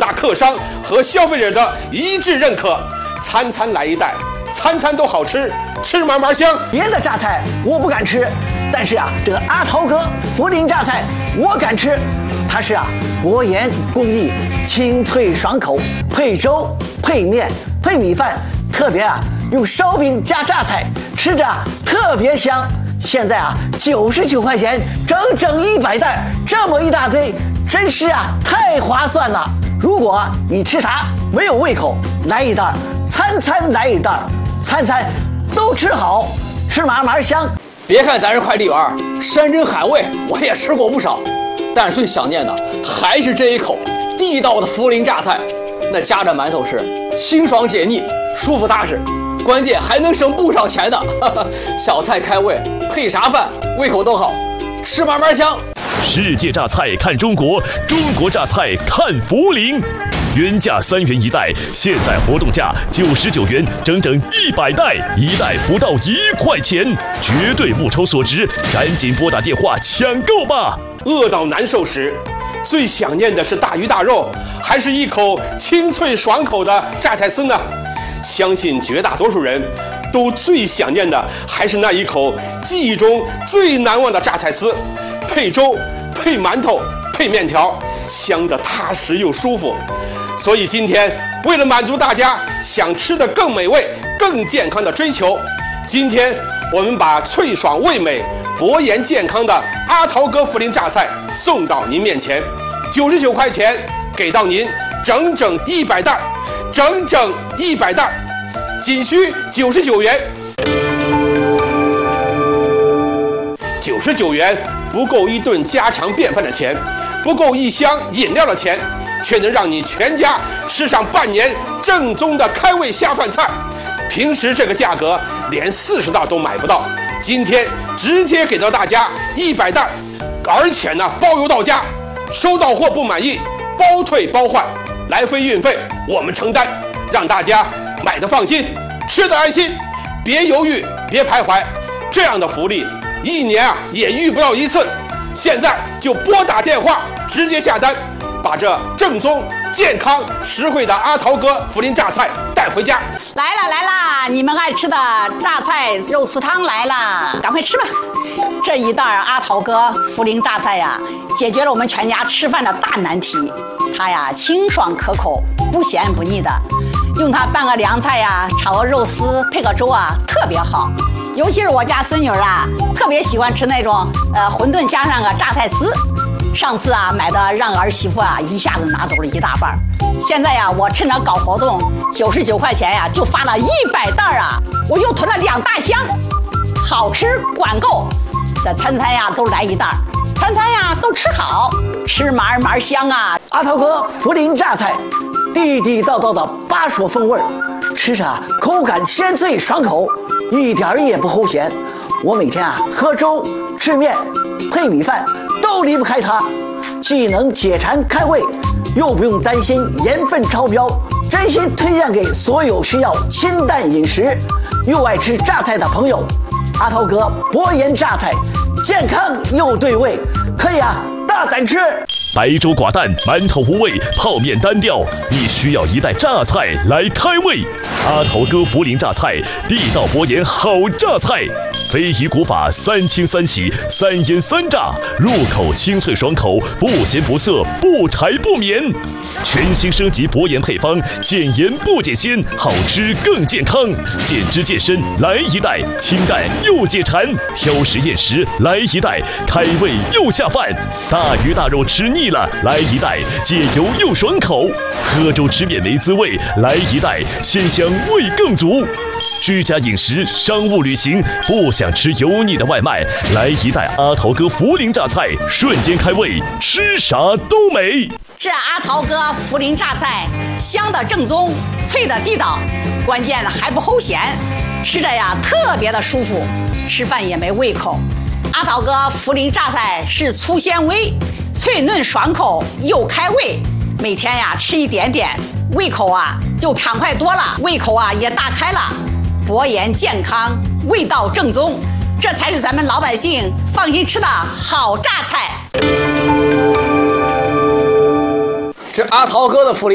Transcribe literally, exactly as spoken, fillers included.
大客商和消费者的一致认可，餐餐来一袋，餐餐都好吃，吃嘛嘛香。 别的榨菜我不敢吃，但是啊，这个阿涛哥涪陵榨菜我敢吃。它是啊，薄盐工艺，清脆爽口，配粥、配面、配米饭，特别啊用烧饼加榨菜，吃着啊特别香。现在啊九十九块钱，整整一百袋，这么一大堆，真是啊太划算了。如果你吃啥没有胃口，来一袋，餐餐来一袋，餐餐都吃好，吃嘛嘛香。 别看咱是快递员，山珍海味我也吃过不少，但是最想念的还是这一口地道的涪陵榨菜。那夹着馒头吃，清爽解腻，舒服踏实，关键还能省不少钱呢。小菜开胃，配啥饭胃口都好，吃嘛嘛香。 世界榨菜看中国，中国榨菜看涪陵。原价三元一袋，现在活动价九十九元，整整一百袋，一袋不到一块钱，绝对物超所值，赶紧拨打电话抢购吧！ 饿到难受时，最想念的是大鱼大肉，还是一口清脆爽口的榨菜丝呢？相信绝大多数人都最想念的还是那一口记忆中最难忘的榨菜丝，配粥、配馒头、配面条，香得踏实又舒服。所以今天为了满足大家想吃的更美味、更健康的追求，今天我们把脆爽味美、薄盐健康的阿涛哥涪陵榨菜送到您面前，九十九块钱给到您整整一百袋，整整一百袋，仅需九十九元。九十九元不够一顿家常便饭的钱，不够一箱饮料的钱，却能让你全家吃上半年正宗的开胃下饭菜。平时这个价格连四十袋都买不到，今天直接给到大家一百袋，而且呢包邮到家，收到货不满意包退包换，来回运费我们承担，让大家买的放心，吃的安心，别犹豫别徘徊，这样的福利一年啊也遇不到一次。现在就拨打电话直接下单，把这正宗、健康、实惠的阿涛哥涪陵榨菜带回家。 来了来了，你们爱吃的榨菜肉丝汤来了，赶快吃吧！这一袋阿涛哥涪陵榨菜呀，解决了我们全家吃饭的大难题。它呀清爽可口，不咸不腻的，用它拌个凉菜呀，炒个肉丝，配个粥啊，特别好。尤其是我家孙女啊，特别喜欢吃那种呃馄饨加上个榨菜丝。上次啊买的让儿媳妇啊一下子拿走了一大半，现在呀我趁着搞活动，九十九块钱呀就发了一百袋啊，我又囤了两大箱，好吃管够，这餐餐呀都来一袋，餐餐呀都吃好，吃嘛嘛香啊！ 阿涛哥涪陵榨菜，地地道道的巴蜀风味，吃着口感鲜脆爽口，一点也不齁咸。我每天啊喝粥、吃面、配米饭都离不开它，既能解馋开胃，又不用担心盐分超标，真心推荐给所有需要清淡饮食又爱吃榨菜的朋友。阿涛哥薄盐榨菜，健康又对味，可以啊大胆吃。 白粥寡淡，馒头无味，泡面单调，你需要一袋榨菜来开胃。阿涛哥涪陵榨菜，地道薄盐好榨菜，非遗古法三清三洗三腌三炸，入口清脆爽口，不咸不涩，不柴不绵。全新升级薄盐配方，减盐不减鲜，好吃更健康。减脂健身来一袋，清淡又解馋；挑食厌食来一袋，开胃又下饭。大鱼大肉吃腻了，来一袋，解油又爽口；喝粥吃面没滋味，来一袋，鲜香味更足。居家饮食、商务旅行，不想吃油腻的外卖，来一袋阿涛哥涪陵榨菜，瞬间开胃，吃啥都美。 这阿涛哥涪陵榨菜，香的正宗，脆的地道，关键还不齁咸，吃着呀特别的舒服，吃饭也没胃口。阿涛哥涪陵榨菜是粗纤维，脆嫩爽口又开胃，每天呀吃一点点，胃口啊就畅快多了，胃口啊也大开了。薄盐健康，味道正宗，这才是咱们老百姓放心吃的好榨菜。 这阿涛哥的涪陵